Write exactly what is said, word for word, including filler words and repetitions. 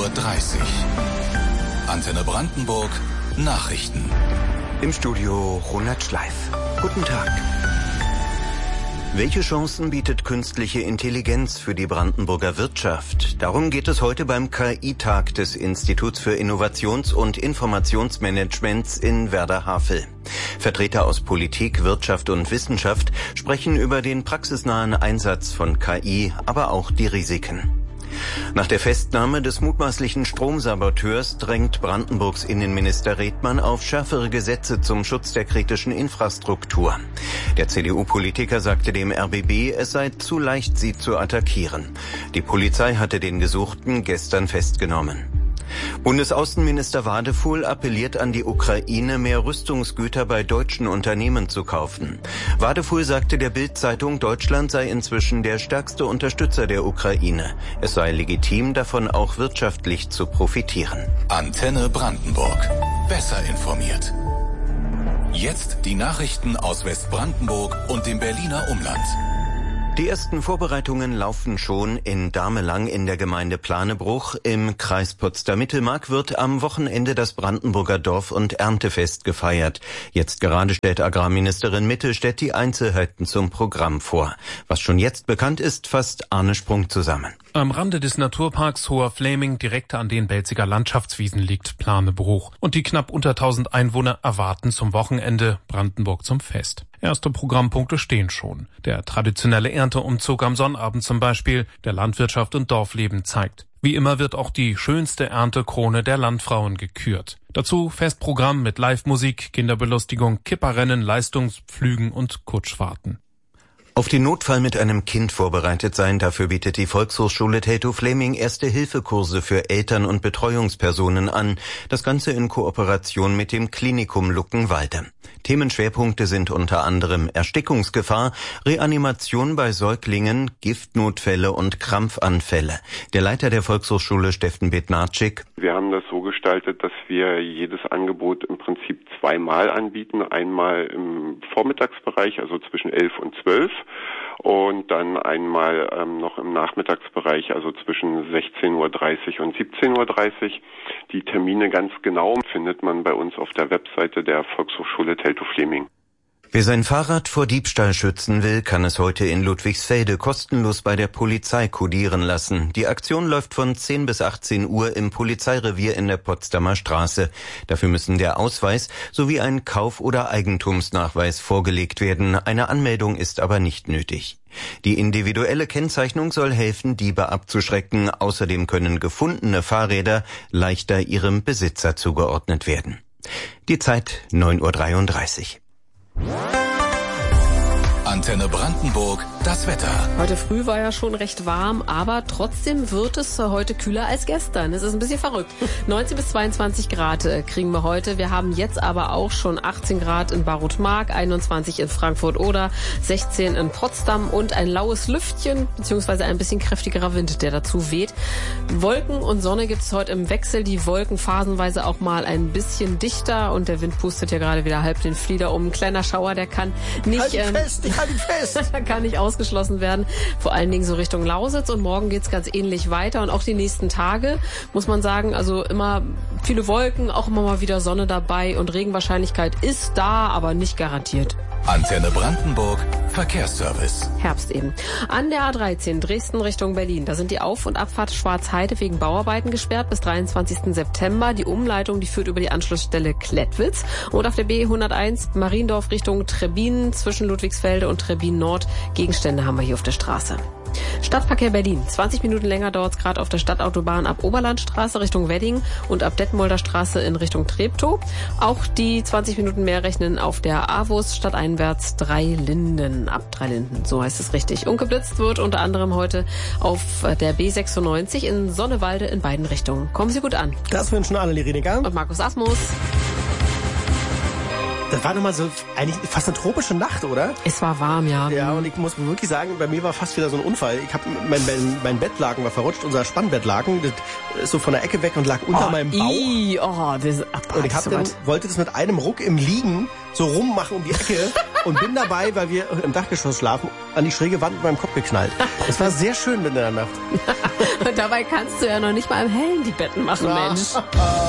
Uhr dreißig. Antenne Brandenburg, Nachrichten. Im Studio Ronald Schleif. Guten Tag. Welche Chancen bietet künstliche Intelligenz für die Brandenburger Wirtschaft? Darum geht es heute beim K I-Tag des Instituts für Innovations- und Informationsmanagements in Werder-Havel. Vertreter aus Politik, Wirtschaft und Wissenschaft sprechen über den praxisnahen Einsatz von K I, aber auch die Risiken. Nach der Festnahme des mutmaßlichen Stromsaboteurs drängt Brandenburgs Innenminister Redmann auf schärfere Gesetze zum Schutz der kritischen Infrastruktur. Der C D U-Politiker sagte dem R B B, es sei zu leicht, sie zu attackieren. Die Polizei hatte den Gesuchten gestern festgenommen. Bundesaußenminister Wadefuhl appelliert an die Ukraine, mehr Rüstungsgüter bei deutschen Unternehmen zu kaufen. Wadefuhl sagte der Bild-Zeitung, Deutschland sei inzwischen der stärkste Unterstützer der Ukraine. Es sei legitim, davon auch wirtschaftlich zu profitieren. Antenne Brandenburg. Besser informiert. Jetzt die Nachrichten aus Westbrandenburg und dem Berliner Umland. Die ersten Vorbereitungen laufen schon in Damelang in der Gemeinde Planebruch im Kreis Potsdam-Mittelmark wird am Wochenende das Brandenburger Dorf- und Erntefest gefeiert. Jetzt gerade stellt Agrarministerin Mittelstädt die Einzelheiten zum Programm vor. Was schon jetzt bekannt ist, fasst Arne Sprung zusammen. Am Rande des Naturparks Hoher Fläming, direkt an den Belziger Landschaftswiesen, liegt Planebruch. Und die knapp unter tausend Einwohner erwarten zum Wochenende Brandenburg zum Fest. Erste Programmpunkte stehen schon. Der traditionelle Ernteumzug am Sonnabend zum Beispiel, der Landwirtschaft und Dorfleben zeigt. Wie immer wird auch die schönste Erntekrone der Landfrauen gekürt. Dazu Festprogramm mit Live-Musik, Kinderbelustigung, Kipperrennen, Leistungspflügen und Kutschfahrten. Auf den Notfall mit einem Kind vorbereitet sein, dafür bietet die Volkshochschule Teltow-Fläming Erste-Hilfe-Kurse für Eltern und Betreuungspersonen an. Das Ganze in Kooperation mit dem Klinikum Luckenwalde. Themenschwerpunkte sind unter anderem Erstickungsgefahr, Reanimation bei Säuglingen, Giftnotfälle und Krampfanfälle. Der Leiter der Volkshochschule, Steffen Bednarczyk: Wir haben das so gestaltet, dass wir jedes Angebot im Prinzip zweimal anbieten. Einmal im Vormittagsbereich, also zwischen elf und zwölf. Und dann einmal ähm, noch im Nachmittagsbereich, also zwischen sechzehn Uhr dreißig und siebzehn Uhr dreißig. Die Termine ganz genau findet man bei uns auf der Webseite der Volkshochschule Teltow-Fläming. Wer sein Fahrrad vor Diebstahl schützen will, kann es heute in Ludwigsfelde kostenlos bei der Polizei kodieren lassen. Die Aktion läuft von zehn bis achtzehn Uhr im Polizeirevier in der Potsdamer Straße. Dafür müssen der Ausweis sowie ein Kauf- oder Eigentumsnachweis vorgelegt werden. Eine Anmeldung ist aber nicht nötig. Die individuelle Kennzeichnung soll helfen, Diebe abzuschrecken. Außerdem können gefundene Fahrräder leichter ihrem Besitzer zugeordnet werden. Die Zeit neun Uhr dreiunddreißig. Antenne Brandenburg, das Wetter. Heute früh war ja schon recht warm, aber trotzdem wird es heute kühler als gestern. Es ist ein bisschen verrückt. neunzehn bis zweiundzwanzig Grad kriegen wir heute. Wir haben jetzt aber auch schon achtzehn Grad in Barutmark, einundzwanzig in Frankfurt-Oder, sechzehn in Potsdam und ein laues Lüftchen, beziehungsweise ein bisschen kräftigerer Wind, der dazu weht. Wolken und Sonne gibt es heute im Wechsel. Die Wolken phasenweise auch mal ein bisschen dichter und der Wind pustet ja gerade wieder halb den Flieder um. Ein kleiner Schauer, der kann nicht... Halt ähm, fest, ich halt fest. Da kann nicht ausgeschlossen werden. Vor allen Dingen so Richtung Lausitz und morgen geht's ganz ähnlich weiter und auch die nächsten Tage, muss man sagen, also immer viele Wolken, auch immer mal wieder Sonne dabei und Regenwahrscheinlichkeit ist da, aber nicht garantiert. Antenne Brandenburg, Verkehrsservice. Herbst eben. An der A dreizehn Dresden Richtung Berlin, da sind die Auf- und Abfahrt Schwarzheide wegen Bauarbeiten gesperrt bis dreiundzwanzigsten September. Die Umleitung, die führt über die Anschlussstelle Klettwitz. Und auf der B hunderteins Mariendorf Richtung Trebbin zwischen Ludwigsfelde und Trebbin Nord. Gegenstände haben wir hier auf der Straße. Stadtverkehr Berlin. zwanzig Minuten länger dauert es gerade auf der Stadtautobahn ab Oberlandstraße Richtung Wedding und ab Detmolder Straße in Richtung Treptow. Auch die zwanzig Minuten mehr rechnen auf der Avus stadteinwärts Dreilinden. Ab Dreilinden, so heißt es richtig. Und geblitzt wird unter anderem heute auf der B sechsundneunzig in Sonnewalde in beiden Richtungen. Kommen Sie gut an. Das wünschen Annelie Redeker und Markus Asmus. Das war nochmal so eigentlich fast eine tropische Nacht, oder? Es war warm, ja. Ja, und ich muss wirklich sagen, bei mir war fast wieder so ein Unfall. Ich hab, mein, mein, mein Bettlaken war verrutscht, unser Spannbettlaken, das ist so von der Ecke weg und lag unter oh, meinem Bauch. Ii, oh, das, und ich hab dann, wollte das mit einem Ruck im Liegen so rummachen um die Ecke und bin dabei, weil wir im Dachgeschoss schlafen, an die schräge Wand mit meinem Kopf geknallt. Es war sehr schön mitten in der Nacht. Und dabei kannst du ja noch nicht mal im Hellen die Betten machen, Mensch.